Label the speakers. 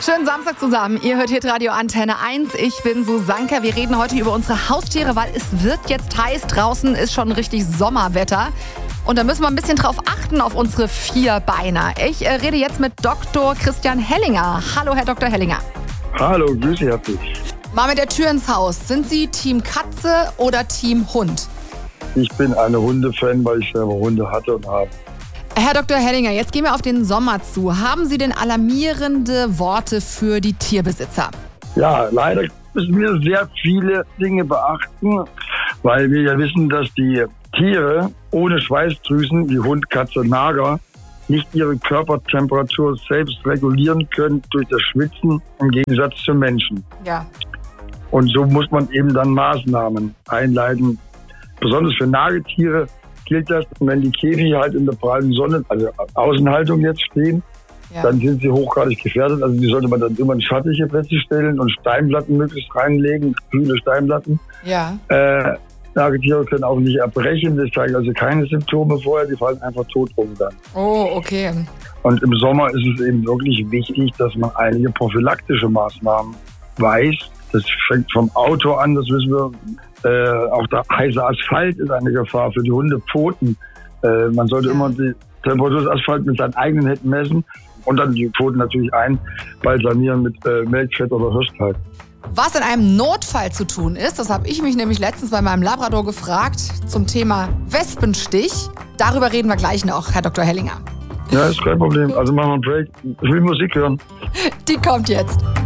Speaker 1: Schönen Samstag zusammen. Ihr hört Hitradio Antenne 1. Ich bin Susanka. Wir reden heute über unsere Haustiere, weil es wird jetzt heiß. Draußen ist schon richtig Sommerwetter. Und da müssen wir ein bisschen drauf achten auf unsere Vierbeiner. Ich rede jetzt mit Dr. Christian Hellinger. Hallo, Herr Dr. Hellinger.
Speaker 2: Hallo, grüße herzlich.
Speaker 1: Mal mit der Tür ins Haus. Sind Sie Team Katze oder Team Hund?
Speaker 2: Ich bin eine Hundefan, weil ich selber Hunde hatte und habe.
Speaker 1: Herr Dr. Hellinger, jetzt gehen wir auf den Sommer zu. Haben Sie denn alarmierende Worte für die Tierbesitzer?
Speaker 2: Ja, leider müssen wir sehr viele Dinge beachten, weil wir ja wissen, dass die Tiere ohne Schweißdrüsen, wie Hund, Katze, Nager, nicht ihre Körpertemperatur selbst regulieren können durch das Schwitzen im Gegensatz zu Menschen.
Speaker 1: Ja.
Speaker 2: Und so muss man eben dann Maßnahmen einleiten. Besonders für Nagetiere gilt das, wenn die Käfige halt in der prallen Sonne, also Außenhaltung jetzt stehen, dann sind sie hochgradig gefährdet. Also die sollte man dann immer in schattige Plätze stellen und Steinplatten möglichst reinlegen, kühle Steinplatten.
Speaker 1: Ja.
Speaker 2: Nagetiere können auch nicht erbrechen, das zeigen also keine Symptome vorher, die fallen einfach tot um dann.
Speaker 1: Oh, okay.
Speaker 2: Und im Sommer ist es eben wirklich wichtig, dass man einige prophylaktische Maßnahmen weiß. Das fängt vom Auto an, das wissen wir. Auch der heiße Asphalt ist eine Gefahr für die Hundepfoten. Man sollte immer die Temperatur des Asphalt mit seinen eigenen Händen messen und dann die Pfoten natürlich einbalsamieren mit Melkfett oder Hirschteig.
Speaker 1: Was in einem Notfall zu tun ist, das habe ich mich nämlich letztens bei meinem Labrador gefragt zum Thema Wespenstich. Darüber reden wir gleich noch, Herr Dr. Hellinger.
Speaker 2: Ja, ist kein Problem. Also machen wir einen Break. Ich will Musik hören.
Speaker 1: Die kommt jetzt.